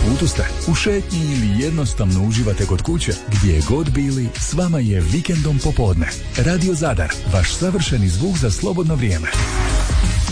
putu ste, u šetnji ili jednostavno uživate kod kuće, gdje god bili, s vama je Vikendom popodne. Radio Zadar, vaš savršeni zvuk za slobodno vrijeme.